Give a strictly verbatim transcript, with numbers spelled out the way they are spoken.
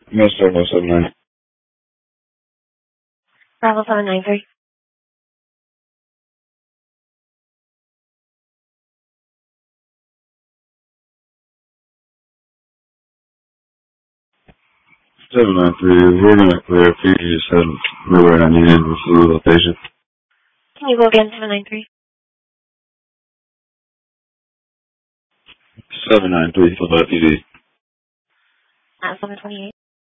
Mister one seven nine. Bravo seven nine three. seven nine three, we're gonna clear. If you just said we were not needed with the location. Can you go again, seven nine three? seven nine three, Philadelphia. At seven twenty-eight.